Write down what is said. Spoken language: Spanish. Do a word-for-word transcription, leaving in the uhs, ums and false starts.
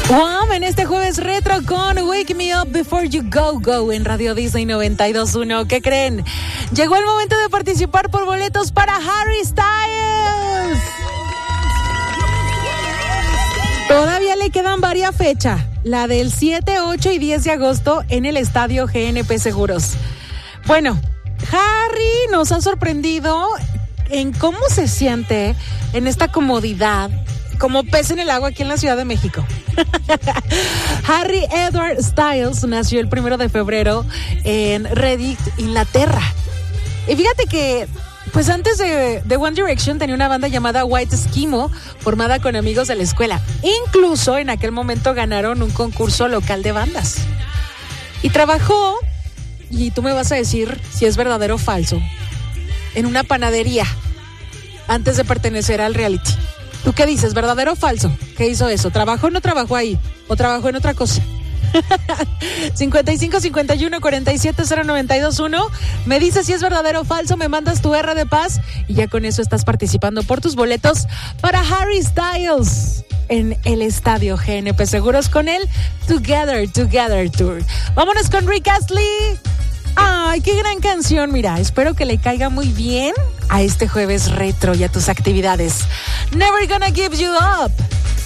Wow, en este jueves retro con Wake Me Up Before You Go Go en Radio Disney noventa y dos punto uno. ¿Qué creen? Llegó el momento de participar por boletos para Harry Styles. Todavía le quedan varias fechas, la del siete, ocho y diez de agosto en el estadio G N P Seguros. Bueno, Harry nos ha sorprendido en cómo se siente en esta comodidad como pez en el agua aquí en la Ciudad de México. Harry Edward Styles nació el primero de febrero en Reading, Inglaterra. Y fíjate que, pues antes de, de One Direction tenía una banda llamada White Eskimo, formada con amigos de la escuela. Incluso en aquel momento ganaron un concurso local de bandas. Y trabajó, y tú me vas a decir si es verdadero o falso, en una panadería antes de pertenecer al reality. ¿Tú qué dices? ¿Verdadero o falso? ¿Qué hizo eso? ¿Trabajó o no trabajó ahí? ¿O trabajó en otra cosa? cincuenta y cinco, cincuenta y uno, cuarenta y siete, cero noventa y dos uno. Me dices si es verdadero o falso, me mandas tu R de paz y ya con eso estás participando por tus boletos para Harry Styles en el estadio G N P Seguros con el Together, Together Tour. Vámonos con Rick Astley. Ay, qué gran canción, mira, espero que le caiga muy bien a este jueves retro y a tus actividades. Never Gonna Give You Up.